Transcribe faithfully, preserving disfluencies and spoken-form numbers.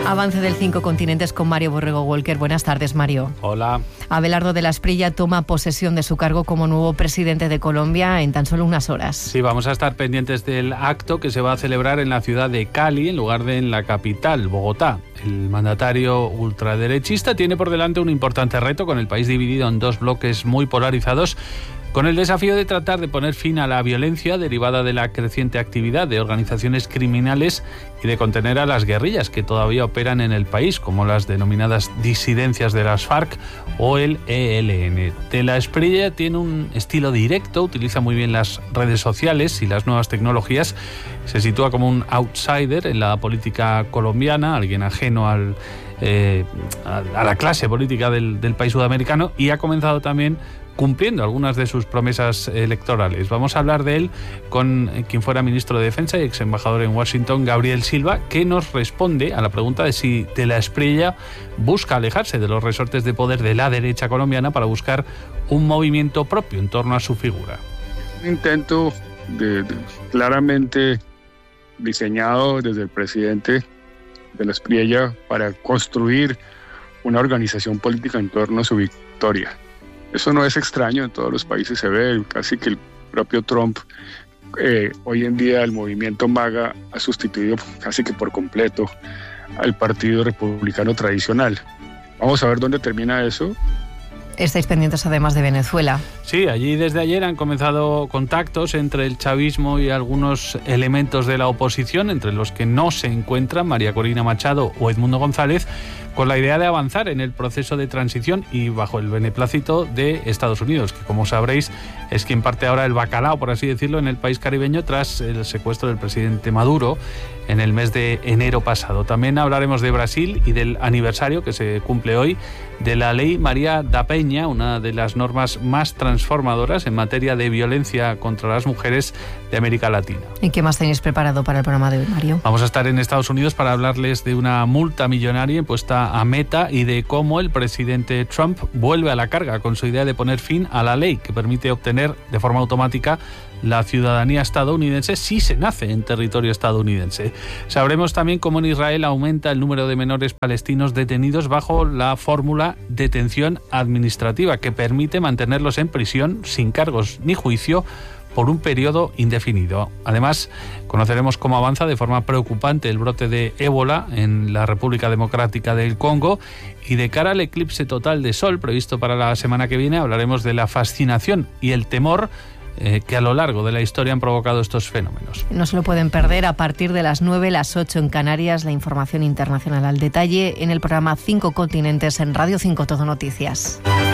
Avance del Cinco Continentes con Mario Borrego Walker. Buenas tardes, Mario. Hola. Abelardo de la Espriella toma posesión de su cargo como nuevo presidente de Colombia en tan solo unas horas. Sí, vamos a estar pendientes del acto que se va a celebrar en la ciudad de Cali, en lugar de en la capital, Bogotá. El mandatario ultraderechista tiene por delante un importante reto, con el país dividido en dos bloques muy polarizados, con el desafío de tratar de poner fin a la violencia derivada de la creciente actividad de organizaciones criminales y de contener a las guerrillas que todavía operan en el país, como las denominadas disidencias de las FARC o el E L N. De la Espriella tiene un estilo directo, utiliza muy bien las redes sociales y las nuevas tecnologías, se sitúa como un outsider en la política colombiana, alguien ajeno al eh, a, a la clase política del, del país sudamericano, y ha comenzado también cumpliendo algunas de sus promesas electorales. Vamos a hablar de él con quien fuera ministro de Defensa y ex embajador en Washington, Gabriel Silva, que nos responde a la pregunta de si de la Espriella busca alejarse de los resortes de poder de la derecha colombiana para buscar un movimiento propio en torno a su figura. Un intento de, de, claramente diseñado desde el presidente de la Espriella para construir una organización política en torno a su victoria. Eso no es extraño, en todos los países se ve, casi que el propio Trump, eh, hoy en día el movimiento MAGA ha sustituido casi que por completo al Partido Republicano tradicional. Vamos a ver dónde termina eso. Estáis pendientes además de Venezuela. Sí, allí desde ayer han comenzado contactos entre el chavismo y algunos elementos de la oposición, entre los que no se encuentran María Corina Machado o Edmundo González, con la idea de avanzar en el proceso de transición y bajo el beneplácito de Estados Unidos, que como sabréis es quien parte ahora el bacalao, por así decirlo, en el país caribeño tras el secuestro del presidente Maduro en el mes de enero pasado. También hablaremos de Brasil y del aniversario que se cumple hoy de la Ley María da Penha, una de las normas más transformadoras en materia de violencia contra las mujeres de América Latina. ¿Y qué más tenéis preparado para el programa de hoy, Mario? Vamos a estar en Estados Unidos para hablarles de una multa millonaria impuesta a Meta y de cómo el presidente Trump vuelve a la carga con su idea de poner fin a la ley que permite obtener de forma automática la ciudadanía estadounidense si se nace en territorio estadounidense. Sabremos también cómo en Israel aumenta el número de menores palestinos detenidos bajo la fórmula detención administrativa, que permite mantenerlos en prisión sin cargos ni juicio por un periodo indefinido. Además, conoceremos cómo avanza de forma preocupante el brote de ébola en la República Democrática del Congo, y de cara al eclipse total de sol previsto para la semana que viene hablaremos de la fascinación y el temor Eh, que a lo largo de la historia han provocado estos fenómenos. No se lo pueden perder a partir de las nueve, las ocho en Canarias, la información internacional al detalle en el programa Cinco Continentes en Radio cinco Todo Noticias.